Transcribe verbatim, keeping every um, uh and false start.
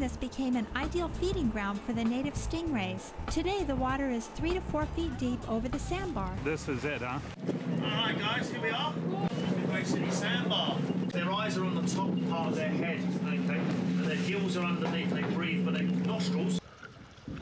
this became an ideal feeding ground for the native stingrays. Today, the water is three to four feet deep over the sandbar. This is it, huh? Alright guys, here we are. Great City Sandbar. Their eyes are on the top part of their head, okay? And their gills are underneath, they breathe, but their nostrils